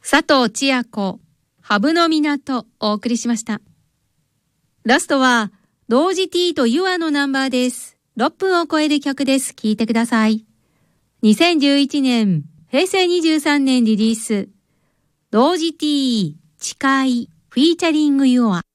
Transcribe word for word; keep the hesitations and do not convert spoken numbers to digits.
佐藤千夜子、ハブの港お送りしました。ラストは、同時 T とユアのナンバーです。ろっぷんを超える曲です。聴いてください。にせんじゅういちねん、へいせいにじゅうさんねんリリース、同時 T、誓い、フィーチャリングユア。